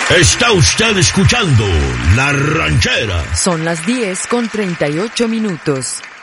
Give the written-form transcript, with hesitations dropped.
Está usted escuchando La Ranchera. Son las 10:38.